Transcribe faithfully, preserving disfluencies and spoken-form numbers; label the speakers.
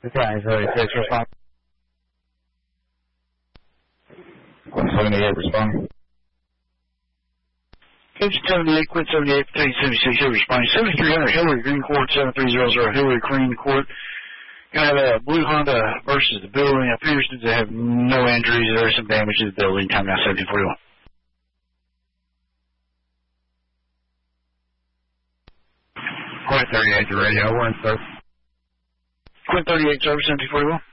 Speaker 1: Okay, thirty-six, respond.
Speaker 2: one seventy-eight, respond.
Speaker 3: Page seventy-eight, quit seventy-eight, page seventy-six, Hillary responding. seventy-three hundred, Hillary, Green Court, seven three zero zero, Hillary, Green Court. Gonna have a blue Honda versus the building. It appears to have no injuries. There's some damage to the building. Time now seventeen forty-one.
Speaker 2: Quit thirty-eight to radio, we're in service.
Speaker 3: Quit thirty-eight, service seventeen forty-one.